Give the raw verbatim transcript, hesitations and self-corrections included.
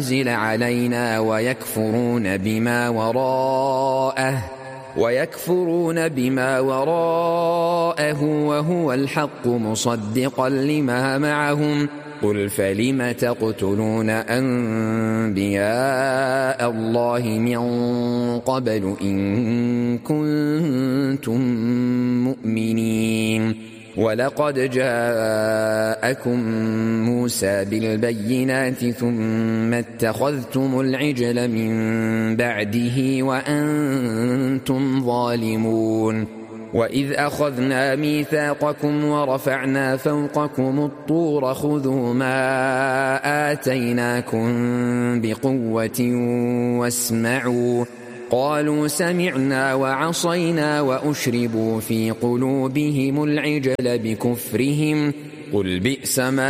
أنزل علينا ويكفرون بما وراءه ويكفرون بما وراءه وهو الحق مصدقا لما معهم قل فلم تقتلون أنبياء الله من قبل إن كنتم مؤمنين ولقد جاءكم موسى بالبينات ثم اتخذتم العجل من بعده وأنتم ظالمون وإذ أخذنا ميثاقكم ورفعنا فوقكم الطور خذوا ما آتيناكم بقوة واسمعوا قالوا سمعنا وعصينا وأشربوا في قلوبهم العجل بكفرهم قل بئس ما